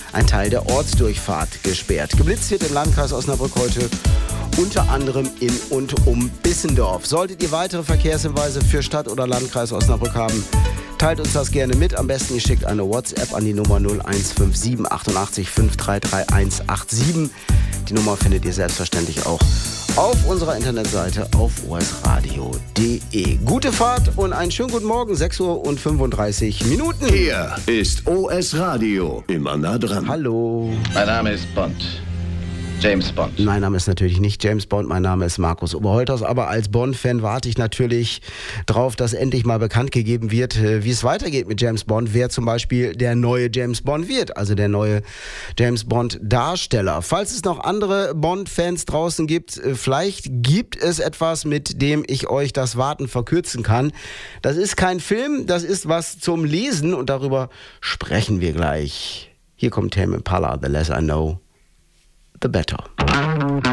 ein Teil der Ortsdurchfahrt gesperrt. Geblitzt wird im Landkreis Osnabrück heute unter anderem in und um Bissendorf. Solltet ihr weitere Verkehrshinweise für Stadt oder Landkreis Osnabrück haben, teilt uns das gerne mit. Am besten ihr schickt eine WhatsApp an die Nummer 0157 88 533 187. Die Nummer findet ihr selbstverständlich auch auf unserer Internetseite auf osradio.de. Gute Fahrt und einen schönen guten Morgen, 6:35 Minuten. Hier ist OS Radio, immer nah dran. Hallo. Mein Name ist Bond. James Bond. Mein Name ist natürlich nicht James Bond, mein Name ist Markus Oberholters, aber als Bond-Fan warte ich natürlich drauf, dass endlich mal bekannt gegeben wird, wie es weitergeht mit James Bond, wer zum Beispiel der neue James Bond wird, also der neue James Bond-Darsteller. Falls es noch andere Bond-Fans draußen gibt, vielleicht gibt es etwas, mit dem ich euch das Warten verkürzen kann. Das ist kein Film, das ist was zum Lesen und darüber sprechen wir gleich. Hier kommt Tame Impala, The Less I Know, The Better.